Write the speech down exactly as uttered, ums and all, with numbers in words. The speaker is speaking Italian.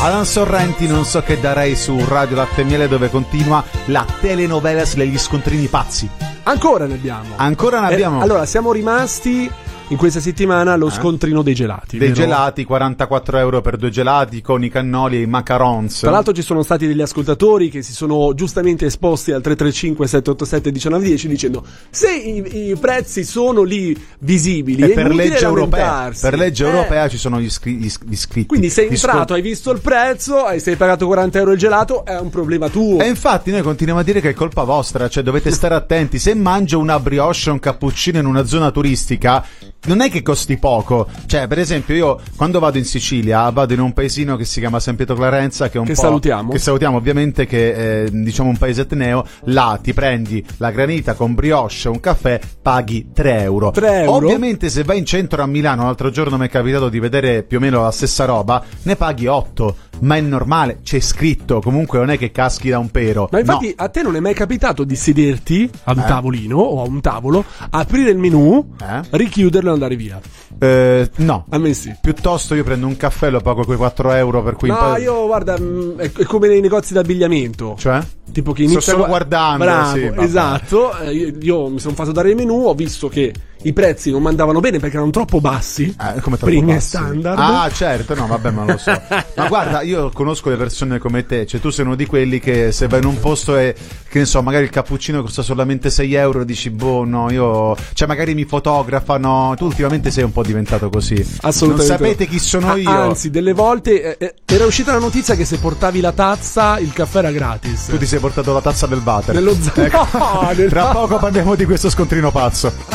Alan Sorrenti, non so che darei su Radio Latte e Miele, dove continua la telenovelas degli scontrini pazzi. Ancora ne abbiamo. Ancora ne abbiamo. Eh, allora, siamo rimasti in questa settimana allo eh? scontrino dei gelati. Dei vero? gelati, quarantaquattro euro per due gelati con i cannoli e i macarons. Tra l'altro ci sono stati degli ascoltatori che si sono giustamente esposti al tre tre cinque sette otto sette uno nove uno zero dicendo: se i, i prezzi sono lì visibili, e è per legge europea, per legge eh. europea ci sono gli, iscri- gli iscritti. Quindi sei gli entrato, scont- hai visto il prezzo, hai sei pagato quaranta euro il gelato, è un problema tuo. E infatti noi continuiamo a dire che è colpa vostra, cioè dovete stare attenti. Se mangio una brioche o un cappuccino in una zona turistica, non è che costi poco. Cioè, per esempio, io quando vado in Sicilia vado in un paesino che si chiama San Pietro Clarenza, che è un che po' salutiamo che salutiamo ovviamente, che è diciamo un paese etneo. Là ti prendi la granita con brioche, un caffè, paghi tre euro. tre euro. Ovviamente se vai in centro a Milano, l'altro giorno mi è capitato di vedere più o meno la stessa roba, ne paghi otto. Ma è normale, c'è scritto, comunque non è che caschi da un pero. Ma infatti no. A te non è mai capitato di sederti a un eh? tavolino o a un tavolo, aprire il menù, eh? richiuderlo e andare via? Eh, no. A me sì. Piuttosto io prendo un caffè, lo pago quei quattro euro, per cui No, impar- io guarda, mh, è, è come nei negozi d'abbigliamento. Cioè? Tipo che inizia Sto solo a... guardando. Bravo, sì, esatto. Eh, io, io mi sono fatto dare il menù, ho visto che i prezzi non mandavano bene perché erano troppo bassi. Eh, come troppo primi bassi? standard. Ah, certo, no, vabbè, ma lo so. Ma guarda, io conosco le persone come te, cioè tu sei uno di quelli che se vai in un posto e, che ne so, magari il cappuccino costa solamente sei euro, dici, boh, no, io... Cioè magari mi fotografano, tu ultimamente sei un po' diventato così. Assolutamente. Non sapete chi sono ah, io. Anzi, delle volte eh, era uscita la notizia che se portavi la tazza il caffè era gratis. Tu ti sei portato la tazza del water. Nello zaino. Ecco. No, nel... Tra poco parliamo di questo scontrino pazzo.